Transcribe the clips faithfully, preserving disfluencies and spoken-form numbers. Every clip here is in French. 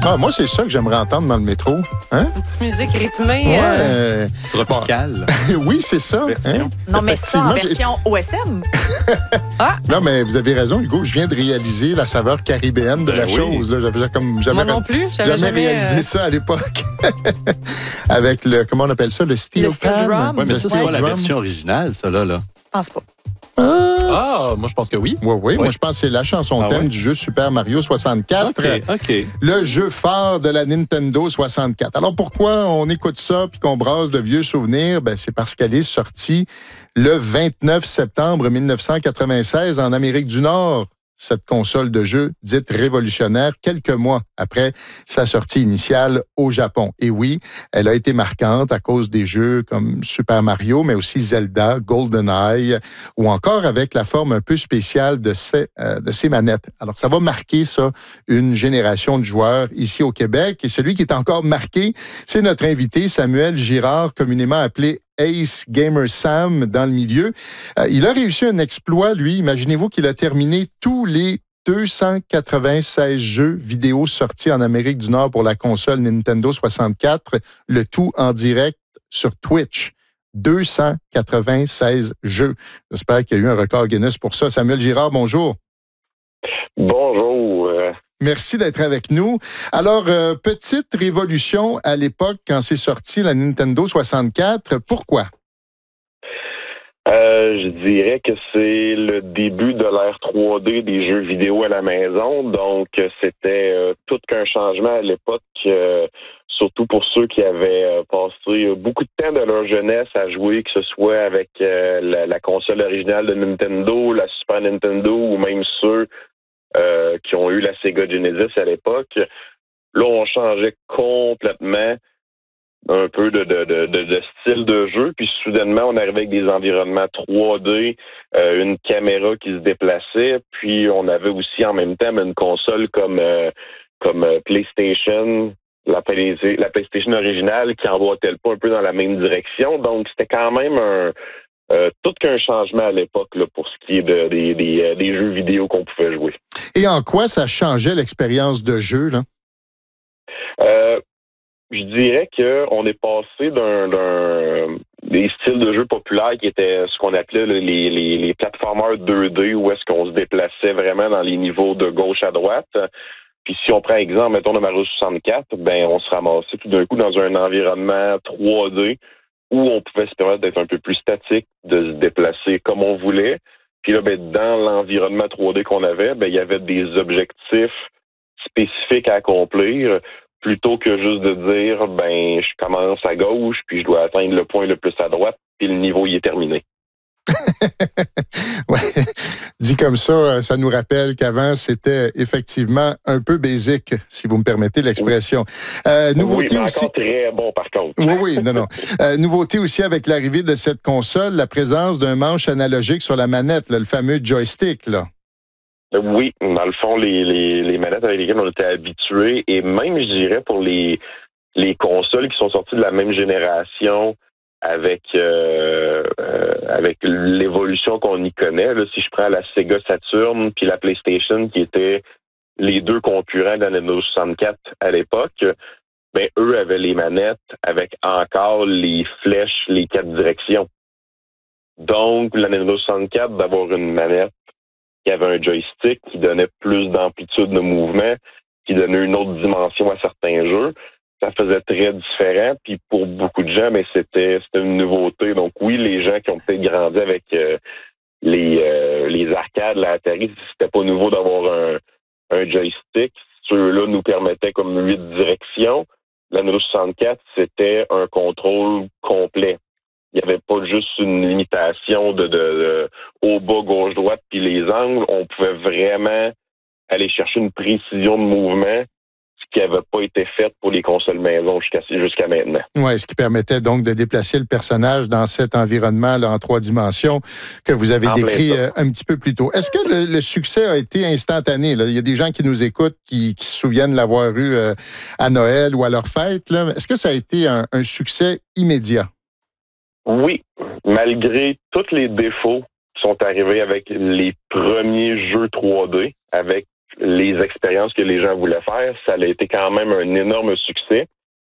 Ah, moi, c'est ça que j'aimerais entendre dans le métro. Hein? Une petite musique rythmée. Ouais. Euh... Tropicale. Bon. Oui, c'est ça. Hein? Non, mais ça en version O S M. Ah. Non, mais vous avez raison, Hugo. Je viens de réaliser la saveur caribéenne de ben la oui. chose. Là. J'avais, comme, j'avais moi non plus. J'avais jamais, jamais réalisé euh... ça à l'époque. Avec le, comment on appelle ça, le steel le pan. Drum. Oui, mais ça, c'est pas la version originale, ça, là. là. Je pense pas. Ah, ah, moi, je pense que oui. Oui, oui. oui. Moi, je pense que c'est la chanson ah, thème ouais? du jeu Super Mario soixante-quatre. OK, OK. Le jeu phare de la Nintendo soixante-quatre. Alors, pourquoi on écoute ça puis qu'on brasse de vieux souvenirs? Ben, c'est parce qu'elle est sortie le vingt-neuf septembre mille neuf cent quatre-vingt-seize en Amérique du Nord. Cette console de jeu dite révolutionnaire quelques mois après sa sortie initiale au Japon. Et oui, elle a été marquante à cause des jeux comme Super Mario, mais aussi Zelda, GoldenEye, ou encore avec la forme un peu spéciale de ses, euh, de ses manettes. Alors, ça va marquer, ça, une génération de joueurs ici au Québec. Et celui qui est encore marqué, c'est notre invité, Samuel Girard, communément appelé Ace Gamer Sam dans le milieu. Euh, il a réussi un exploit, lui. Imaginez-vous qu'il a terminé tous les deux cent quatre-vingt-seize jeux vidéo sortis en Amérique du Nord pour la console Nintendo soixante-quatre, le tout en direct sur Twitch. deux cent quatre-vingt-seize jeux. J'espère qu'il y a eu un record Guinness pour ça. Samuel Girard, bonjour. Bonjour. Merci d'être avec nous. Alors, euh, petite révolution à l'époque quand c'est sorti la Nintendo soixante-quatre. Pourquoi? Euh, je dirais que c'est le début de l'ère trois D des jeux vidéo à la maison. Donc, c'était euh, tout qu'un changement à l'époque, euh, surtout pour ceux qui avaient euh, passé beaucoup de temps de leur jeunesse à jouer, que ce soit avec euh, la, la console originale de Nintendo, la Super Nintendo ou même ceux Euh, qui ont eu la Sega Genesis à l'époque. Là, on changeait complètement un peu de, de, de, de style de jeu, puis soudainement, on arrivait avec des environnements trois D, euh, une caméra qui se déplaçait, puis on avait aussi en même temps une console comme, euh, comme PlayStation, la, la PlayStation originale qui emboîtait le pas un peu dans la même direction. Donc, c'était quand même un... Euh, tout qu'un changement à l'époque là, pour ce qui est de, des, des, des jeux vidéo qu'on pouvait jouer. Et en quoi ça changeait l'expérience de jeu, là? Euh, je dirais qu'on est passé d'un, d'un des styles de jeu populaires qui étaient ce qu'on appelait là, les, les, les platformers deux D, où est-ce qu'on se déplaçait vraiment dans les niveaux de gauche à droite. Puis si on prend exemple, mettons, de Mario soixante-quatre, ben on se ramassait tout d'un coup dans un environnement trois D, où on pouvait se permettre d'être un peu plus statique, de se déplacer comme on voulait. Puis là, ben, dans l'environnement trois D qu'on avait, ben, il y avait des objectifs spécifiques à accomplir, plutôt que juste de dire, ben, je commence à gauche, puis je dois atteindre le point le plus à droite, puis le niveau y est terminé. Ouais. Dit comme ça, ça nous rappelle qu'avant, c'était effectivement un peu basique, si vous me permettez l'expression. Euh, nouveauté oui, mais aussi... encore très bon, par contre. Oui, oui, non, non. Euh, nouveauté aussi avec l'arrivée de cette console, la présence d'un manche analogique sur la manette, là, le fameux joystick, là. Oui, dans le fond, les, les, les manettes avec lesquelles on était habitués, et même, je dirais, pour les, les consoles qui sont sorties de la même génération, avec euh, euh, avec l'évolution qu'on y connaît. Là, si je prends la Sega Saturn puis la PlayStation, qui étaient les deux concurrents de la Nintendo soixante-quatre à l'époque, ben eux avaient les manettes avec encore les flèches, les quatre directions. Donc, la Nintendo soixante-quatre, d'avoir une manette qui avait un joystick qui donnait plus d'amplitude de mouvement, qui donnait une autre dimension à certains jeux, ça faisait très différent, puis pour beaucoup de gens, mais c'était c'était une nouveauté. Donc oui, les gens qui ont peut-être grandi avec euh, les euh, les arcades, la Atari, c'était pas nouveau d'avoir un, un joystick. Ceux-là nous permettaient comme huit directions. La Nintendo soixante-quatre, c'était un contrôle complet. Il n'y avait pas juste une limitation de, de, de haut, bas, gauche, droite, puis les angles. On pouvait vraiment aller chercher une précision de mouvement qui n'avait pas été faite pour les consoles maison jusqu'à, jusqu'à maintenant. Oui, ce qui permettait donc de déplacer le personnage dans cet environnement-là en trois dimensions que vous avez en décrit euh, un petit peu plus tôt. Est-ce que le, le succès a été instantané? Là? Il y a des gens qui nous écoutent qui, qui se souviennent l'avoir eu euh, à Noël ou à leur fête. Là. Est-ce que ça a été un, un succès immédiat? Oui, malgré tous les défauts qui sont arrivés avec les premiers jeux trois D, avec les expériences que les gens voulaient faire, ça a été quand même un énorme succès.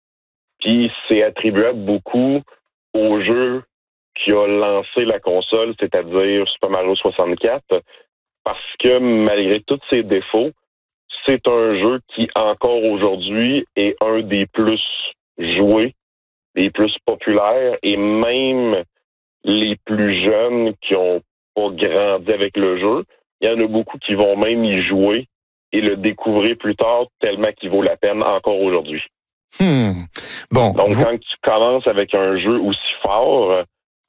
Puis c'est attribuable beaucoup au jeu qui a lancé la console, c'est-à-dire Super Mario soixante-quatre, parce que malgré tous ses défauts, c'est un jeu qui, encore aujourd'hui, est un des plus joués, des plus populaires, et même les plus jeunes qui n'ont pas grandi avec le jeu, il y en a beaucoup qui vont même y jouer et le découvrir plus tard tellement qu'il vaut la peine encore aujourd'hui. Hmm. Bon. Donc, vous... quand tu commences avec un jeu aussi fort,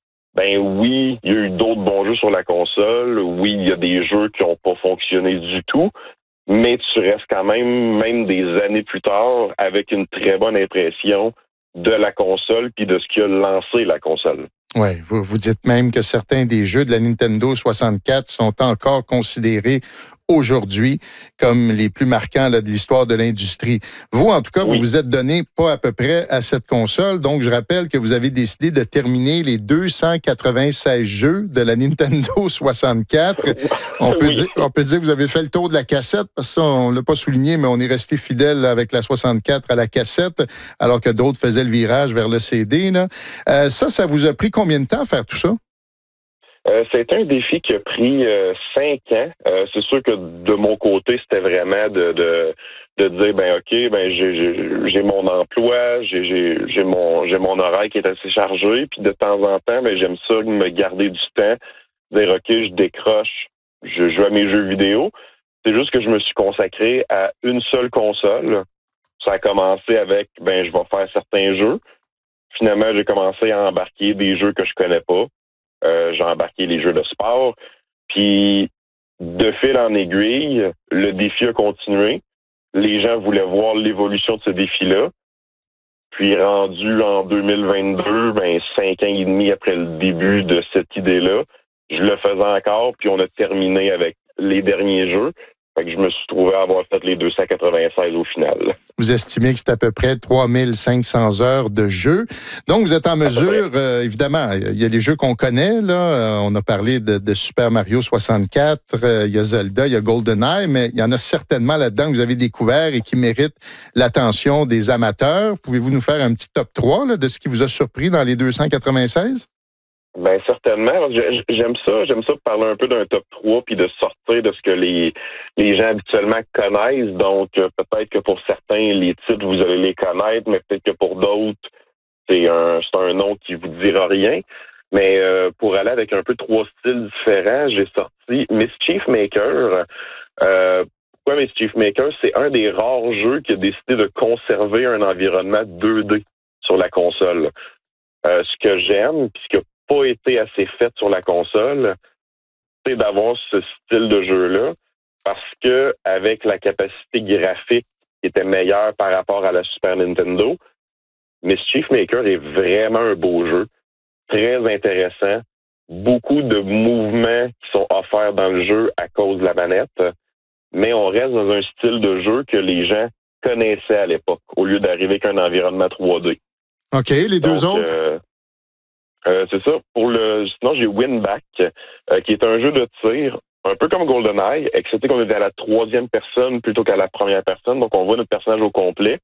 ben oui, il y a eu d'autres bons jeux sur la console. Oui, il y a des jeux qui n'ont pas fonctionné du tout, mais tu restes quand même, même des années plus tard, avec une très bonne impression de la console puis de ce qui a lancé la console. Oui, vous, vous dites même que certains des jeux de la Nintendo soixante-quatre sont encore considérés aujourd'hui comme les plus marquants là, de l'histoire de l'industrie. Vous, en tout cas, oui. vous vous êtes donné pas à peu près à cette console. Donc, je rappelle que vous avez décidé de terminer les deux cent quatre-vingt-seize jeux de la Nintendo soixante-quatre. On peut, oui. dire, on peut dire que vous avez fait le tour de la cassette, parce que ça, on l'a pas souligné, mais on est resté fidèle avec la soixante-quatre à la cassette, alors que d'autres faisaient le virage vers le C D. Là. Euh, ça, ça vous a pris combien de temps à faire tout ça? Euh, c'est un défi qui a pris euh, cinq ans. Euh, c'est sûr que de mon côté, c'était vraiment de, de, de dire, ben ok, ben j'ai, j'ai, j'ai mon emploi, j'ai, j'ai, j'ai mon j'ai mon horaire qui est assez chargé, puis de temps en temps, ben j'aime ça me garder du temps, dire ok, je décroche, je joue à mes jeux vidéo. C'est juste que je me suis consacré à une seule console. Ça a commencé avec, ben je vais faire certains jeux. Finalement, j'ai commencé à embarquer des jeux que je connais pas. Euh, j'ai embarqué les jeux de sport. Puis, de fil en aiguille, le défi a continué. Les gens voulaient voir l'évolution de ce défi-là. Puis, rendu en deux mille vingt-deux, ben, cinq ans et demi après le début de cette idée-là, je le faisais encore, puis on a terminé avec les derniers jeux. Fait que je me suis trouvé à avoir fait les deux cent quatre-vingt-seize au final. Vous estimez que c'est à peu près trois mille cinq cents heures de jeu. Donc, vous êtes en mesure, euh, évidemment, il y a les jeux qu'on connaît, là. Euh, on a parlé de, de Super Mario soixante-quatre, euh, il y a Zelda, il y a GoldenEye, mais il y en a certainement là-dedans que vous avez découvert et qui méritent l'attention des amateurs. Pouvez-vous nous faire un petit top trois là, de ce qui vous a surpris dans les deux cent quatre-vingt-seize? Ben certainement. J'aime ça. J'aime ça parler un peu d'un top trois puis de sortir de ce que les les gens habituellement connaissent. Donc, peut-être que pour certains, les titres, vous allez les connaître, mais peut-être que pour d'autres, c'est un c'est un nom qui vous dira rien. Mais euh, pour aller avec un peu trois styles différents, j'ai sorti Mischief Maker. Euh, pourquoi Mischief Maker? C'est un des rares jeux qui a décidé de conserver un environnement deux D sur la console. Euh, ce que j'aime, puis ce que pas été assez fait sur la console, c'est d'avoir ce style de jeu-là, parce que avec la capacité graphique qui était meilleure par rapport à la Super Nintendo, Mischief Maker est vraiment un beau jeu, très intéressant, beaucoup de mouvements qui sont offerts dans le jeu à cause de la manette, mais on reste dans un style de jeu que les gens connaissaient à l'époque, au lieu d'arriver avec un environnement trois D. OK, les deux Donc, autres? Euh, Euh, c'est ça. Pour le, sinon, j'ai Winback, euh, qui est un jeu de tir, un peu comme GoldenEye, excepté qu'on est à la troisième personne plutôt qu'à la première personne, donc on voit notre personnage au complet.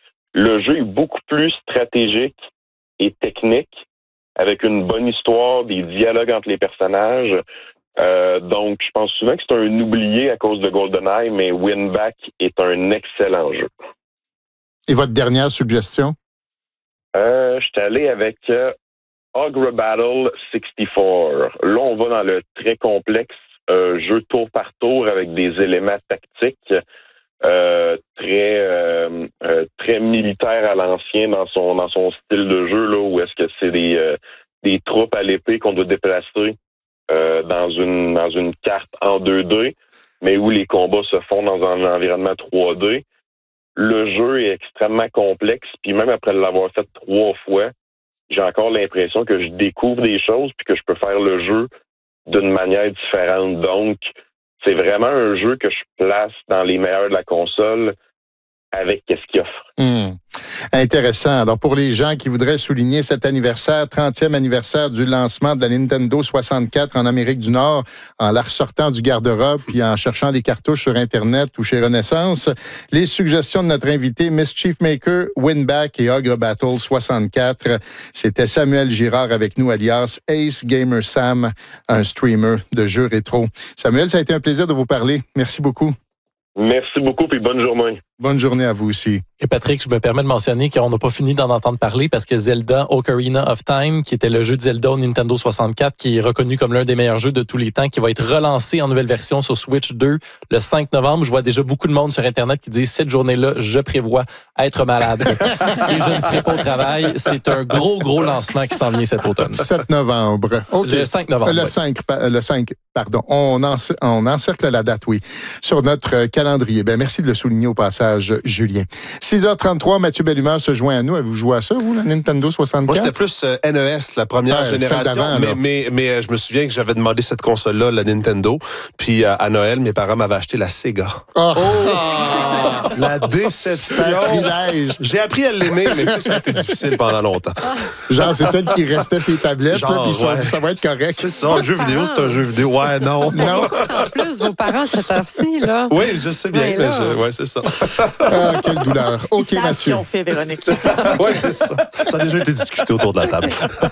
Le jeu est beaucoup plus stratégique et technique, avec une bonne histoire, des dialogues entre les personnages. Euh, donc, je pense souvent que c'est un oublié à cause de GoldenEye, mais Winback est un excellent jeu. Et votre dernière suggestion? Euh, je suis allé avec... Euh, Ogre Battle soixante-quatre. Là, on va dans le très complexe euh, jeu tour par tour avec des éléments tactiques euh, très euh, euh, très militaires à l'ancien dans son dans son style de jeu, là, où est-ce que c'est des euh, des troupes à l'épée qu'on doit déplacer euh, dans une dans une carte en deux D, mais où les combats se font dans un environnement trois D. Le jeu est extrêmement complexe, puis même après l'avoir fait trois fois, j'ai encore l'impression que je découvre des choses puis que je peux faire le jeu d'une manière différente. Donc, c'est vraiment un jeu que je place dans les meilleurs de la console avec qu'est-ce qu'il offre. Mmh. Intéressant. Alors, pour les gens qui voudraient souligner cet anniversaire, trentième anniversaire du lancement de la Nintendo soixante-quatre en Amérique du Nord, en la ressortant du garde-robe puis en cherchant des cartouches sur Internet ou chez Renaissance, les suggestions de notre invité, Mischief Maker, Winback et Ogre Battle soixante-quatre. C'était Samuel Girard avec nous, alias Ace Gamer Sam, un streamer de jeux rétro. Samuel, ça a été un plaisir de vous parler. Merci beaucoup. Merci beaucoup et bonne journée. Bonne journée à vous aussi. Et Patrick, je me permets de mentionner qu'on n'a pas fini d'en entendre parler parce que Zelda Ocarina of Time, qui était le jeu de Zelda au Nintendo soixante-quatre, qui est reconnu comme l'un des meilleurs jeux de tous les temps, qui va être relancé en nouvelle version sur Switch deux le cinq novembre. Je vois déjà beaucoup de monde sur Internet qui disent cette journée-là, je prévois être malade et je ne serai pas au travail. C'est un gros, gros lancement qui s'en vient cet automne. sept novembre. Okay. Le cinq novembre. Le oui. cinq, le cinq, pardon. On, enc- on encercle la date, oui, sur notre calendrier. Ben, merci de le souligner au passage, Julien. six heures trente-trois, Mathieu Bellumeur se joint à nous. Avez-vous joué à ça, vous, la Nintendo soixante-quatre? Moi, j'étais plus euh, N E S, la première ouais, génération. Mais, mais, mais euh, je me souviens que j'avais demandé cette console-là, la Nintendo. Puis euh, à Noël, mes parents m'avaient acheté la Sega. Oh! oh. La déception! J'ai appris à l'aimer, mais tu sais, ça a été difficile pendant longtemps. Genre, c'est celle qui restait ses tablettes, Genre, puis ils sont ouais. dit, ça va être correct. C'est ça, un jeu vidéo, c'est un jeu vidéo. Ouais, non. Non. En plus, vos parents, à cette heure-ci, là. Oui, je sais bien, ouais, mais je... ouais, c'est ça. Ah, quelle douleur. OK, Ils savent Mathieu. ce qu'ils ont fait, Véronique. Oui, c'est ça. Ça a déjà été discuté autour de la table.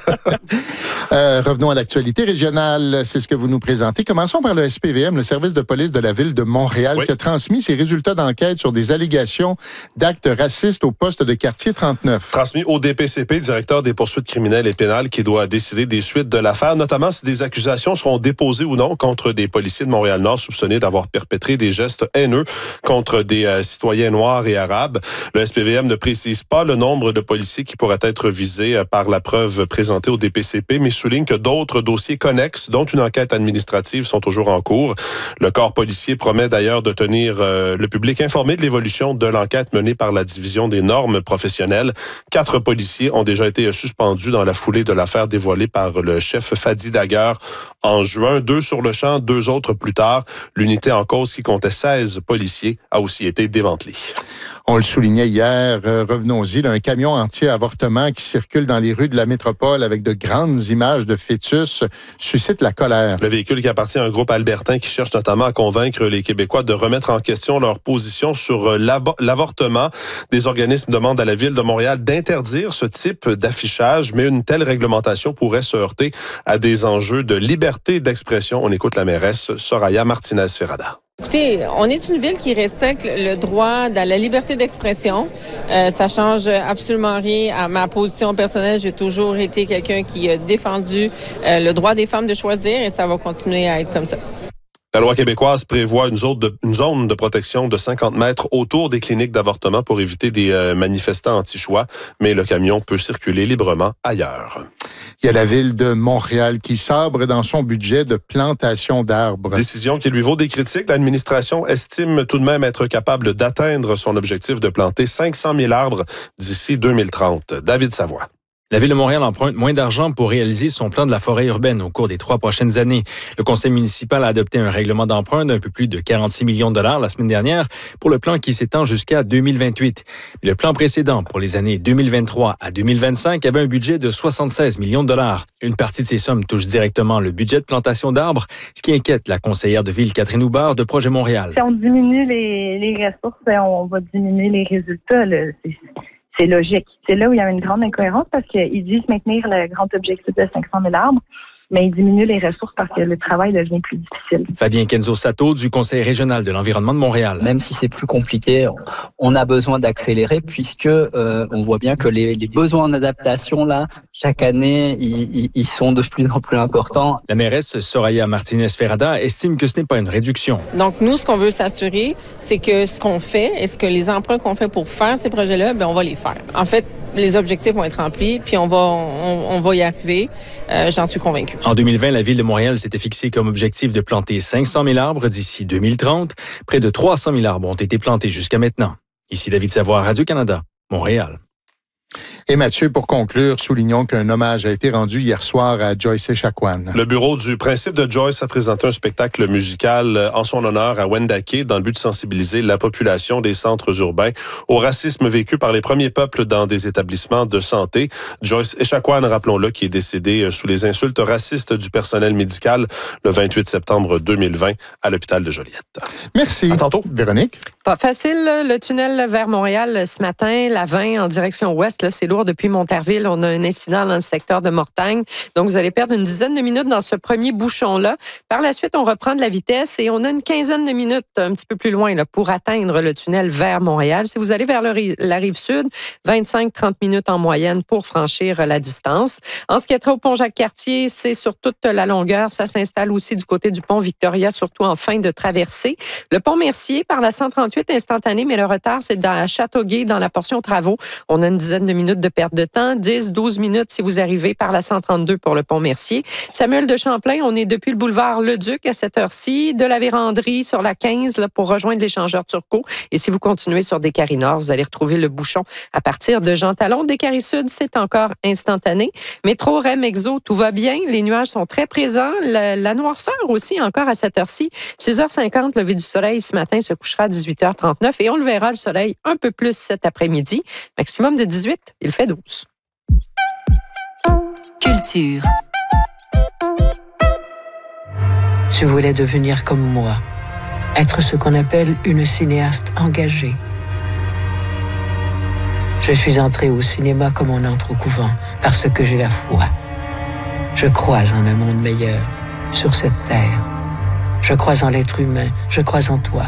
euh, revenons à l'actualité régionale. C'est ce que vous nous présentez. Commençons par le S P V M, le service de police de la ville de Montréal, oui. qui a transmis ses résultats d'enquête sur des allégations d'actes racistes au poste de quartier trente-neuf. Transmis au D P C P, directeur des poursuites criminelles et pénales, qui doit décider des suites de l'affaire, notamment si des accusations seront déposées ou non contre des policiers de Montréal-Nord soupçonnés d'avoir perpétré des gestes haineux contre des euh, citoyens noirs et arabes. Le S P V M ne précise pas le nombre de policiers qui pourraient être visés euh, par la preuve présentée au D P C P, mais souligne que d'autres dossiers connexes, dont une enquête administrative, sont toujours en cours. Le corps policier promet d'ailleurs de tenir euh, le public informé de l'évolution de l'enquête menée par la division des normes professionnelles. Quatre policiers ont déjà été suspendus dans la foulée de l'affaire dévoilée par le chef Fadi Daguerre en juin. Deux sur le champ, deux autres plus tard. L'unité en cause, qui comptait seize policiers, a aussi été démantelée. On le soulignait hier, euh, revenons-y, là, un camion anti-avortement qui circule dans les rues de la métropole avec de grandes images de fœtus suscite la colère. Le véhicule qui appartient à un groupe albertain qui cherche notamment à convaincre les Québécois de remettre en question leur position sur l'ab- l'avortement. Des organismes demandent à la Ville de Montréal d'interdire ce type d'affichage, mais une telle réglementation pourrait se heurter à des enjeux de liberté d'expression. On écoute la mairesse Soraya Martinez-Ferrada. Écoutez, on est une ville qui respecte le droit à la liberté d'expression. Euh, ça change absolument rien à ma position personnelle. J'ai toujours été quelqu'un qui a défendu euh, le droit des femmes de choisir et ça va continuer à être comme ça. La loi québécoise prévoit une zone de, une zone de protection de cinquante mètres autour des cliniques d'avortement pour éviter des euh, manifestants anti-choix, mais le camion peut circuler librement ailleurs. Il y a la ville de Montréal qui sabre dans son budget de plantation d'arbres. Décision qui lui vaut des critiques. L'administration estime tout de même être capable d'atteindre son objectif de planter cinq cent mille arbres d'ici deux mille trente. David Savoie. La Ville de Montréal emprunte moins d'argent pour réaliser son plan de la forêt urbaine au cours des trois prochaines années. Le conseil municipal a adopté un règlement d'emprunt d'un peu plus de quarante-six millions de dollars la semaine dernière pour le plan qui s'étend jusqu'à deux mille vingt-huit. Mais le plan précédent pour les années deux mille vingt-trois à deux mille vingt-cinq avait un budget de soixante-seize millions de dollars. Une partie de ces sommes touche directement le budget de plantation d'arbres, ce qui inquiète la conseillère de ville Catherine Houbard de Projet Montréal. Si on diminue les, les ressources, on va diminuer les résultats. Là. C'est... C'est logique. C'est là où il y a une grande incohérence parce qu'ils disent maintenir le grand objectif de cinq cent mille arbres, mais ils diminuent les ressources parce que le travail devient plus difficile. Fabien Kenzo-Sato du Conseil régional de l'environnement de Montréal. Même si c'est plus compliqué, on a besoin d'accélérer puisque euh, on voit bien que les, les besoins d'adaptation, là, chaque année, ils, ils sont de plus en plus importants. La mairesse Soraya Martinez-Ferrada estime que ce n'est pas une réduction. Donc, nous, ce qu'on veut s'assurer, c'est que ce qu'on fait, est-ce que les emprunts qu'on fait pour faire ces projets-là, ben on va les faire. En fait, les objectifs vont être remplis, puis on va, on, on va y arriver. Euh, j'en suis convaincue. En deux mille vingt, la Ville de Montréal s'était fixé comme objectif de planter cinq cent mille arbres d'ici deux mille trente. Près de trois cent mille arbres ont été plantés jusqu'à maintenant. Ici David Savoie, Radio-Canada, Montréal. Et Mathieu, pour conclure, soulignons qu'un hommage a été rendu hier soir à Joyce Echaquan. Le bureau du principe de Joyce a présenté un spectacle musical en son honneur à Wendake dans le but de sensibiliser la population des centres urbains au racisme vécu par les premiers peuples dans des établissements de santé. Joyce Echaquan, rappelons-le, qui est décédée sous les insultes racistes du personnel médical le vingt-huit septembre deux mille vingt à l'hôpital de Joliette. Merci. À tantôt. Véronique? Pas facile, le tunnel vers Montréal ce matin, la vingt en direction ouest, là, c'est lourd depuis Montarville. On a un incident dans le secteur de Mortagne. Donc, vous allez perdre une dizaine de minutes dans ce premier bouchon-là. Par la suite, on reprend de la vitesse et on a une quinzaine de minutes un petit peu plus loin là, pour atteindre le tunnel vers Montréal. Si vous allez vers le, la rive sud, vingt-cinq à trente minutes en moyenne pour franchir la distance. En ce qui est trait au pont Jacques-Cartier, c'est sur toute la longueur. Ça s'installe aussi du côté du pont Victoria, surtout en fin de traversée. Le pont Mercier, par la cent trente-huit, instantané, mais le retard, c'est dans Châteauguay, dans la portion travaux. On a une dizaine de minutes de perte de temps, dix à douze minutes si vous arrivez par la cent trente-deux pour le pont Mercier. Samuel de Champlain, on est depuis le boulevard Leduc à cette heure-ci, de la Vérandrie sur la quinze là, pour rejoindre l'échangeur Turcot. Et si vous continuez sur Descaries Nord, vous allez retrouver le bouchon à partir de Jean Talon. Descaries Sud, c'est encore instantané. Métro, R E M, Exo, tout va bien. Les nuages sont très présents. La, la noirceur aussi encore à cette heure-ci. six heures cinquante, lever du soleil ce matin se couchera à dix-huit heures trente-neuf et on le verra le soleil un peu plus cet après-midi. Maximum de dix-huit, il fait douze. Culture. Je voulais devenir comme moi, être ce qu'on appelle une cinéaste engagée. Je suis entrée au cinéma comme on entre au couvent, parce que j'ai la foi. Je crois en un monde meilleur, sur cette terre. Je crois en l'être humain, je crois en toi.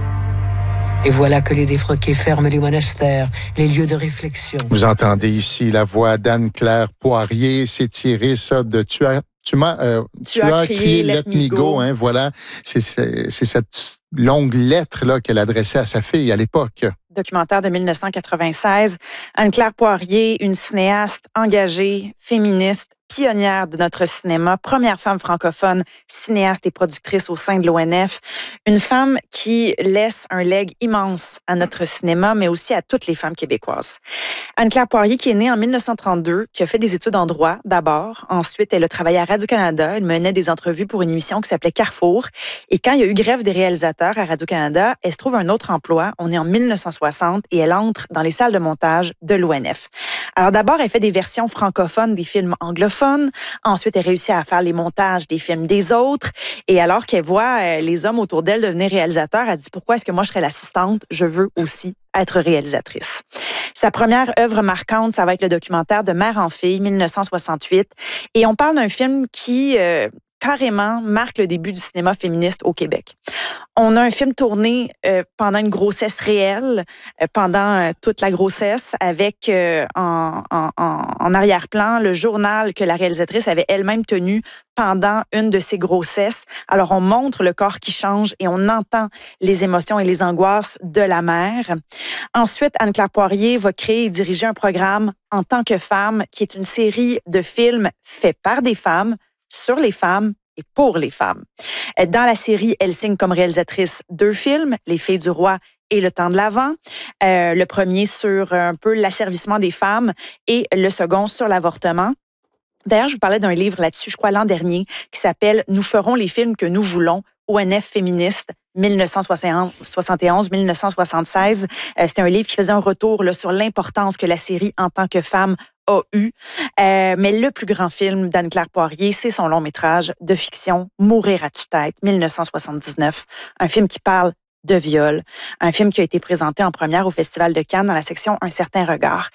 Et voilà que les défroqués ferment les monastères, les lieux de réflexion. Vous entendez ici la voix d'Anne-Claire Poirier. C'est tiré ça de Tu as, tu m'as, euh, tu, tu as, as crié, crié Let me go. go hein, voilà, c'est, c'est, c'est cette longue lettre là qu'elle adressait à sa fille à l'époque. Documentaire de dix-neuf cent quatre-vingt-seize. Anne-Claire Poirier, une cinéaste engagée, féministe, pionnière de notre cinéma, première femme francophone, cinéaste et productrice au sein de l'O N F. Une femme qui laisse un legs immense à notre cinéma, mais aussi à toutes les femmes québécoises. Anne-Claire Poirier, qui est née en dix-neuf cent trente-deux, qui a fait des études en droit d'abord. Ensuite, elle a travaillé à Radio-Canada. Elle menait des entrevues pour une émission qui s'appelait Carrefour. Et quand il y a eu grève des réalisateurs à Radio-Canada, elle se trouve un autre emploi. On est en dix-neuf cent soixante et elle entre dans les salles de montage de l'O N F. Alors d'abord, elle fait des versions francophones des films anglophones. Ensuite, elle réussit à faire les montages des films des autres. Et alors qu'elle voit euh, les hommes autour d'elle devenir réalisateurs, elle dit « Pourquoi est-ce que moi, je serais l'assistante? Je veux aussi être réalisatrice. » Sa première œuvre marquante, ça va être le documentaire de Mère en fille, dix-neuf cent soixante-huit. Et on parle d'un film qui... Euh, carrément marque le début du cinéma féministe au Québec. On a un film tourné euh, pendant une grossesse réelle, euh, pendant euh, toute la grossesse, avec euh, en, en, en arrière-plan le journal que la réalisatrice avait elle-même tenu pendant une de ses grossesses. Alors, on montre le corps qui change et on entend les émotions et les angoisses de la mère. Ensuite, Anne-Claire Poirier va créer et diriger un programme En tant que femme, qui est une série de films faits par des femmes, sur les femmes et pour les femmes. Dans la série, elle signe comme réalisatrice deux films, Les filles du roi et Le temps de l'Avent. Euh, le premier sur un peu l'asservissement des femmes et le second sur l'avortement. D'ailleurs, je vous parlais d'un livre là-dessus, je crois, l'an dernier, qui s'appelle « Nous ferons les films que nous voulons ». O N F féministe, dix-neuf cent soixante et onze à dix-neuf cent soixante-seize. Euh, c'était un livre qui faisait un retour là, sur l'importance que la série en tant que femme a eu. Euh, mais le plus grand film d'Anne-Claire Poirier, c'est son long métrage de fiction Mourir à tue-tête, dix-neuf cent soixante-dix-neuf. Un film qui parle de viol. Un film qui a été présenté en première au Festival de Cannes dans la section Un certain regard.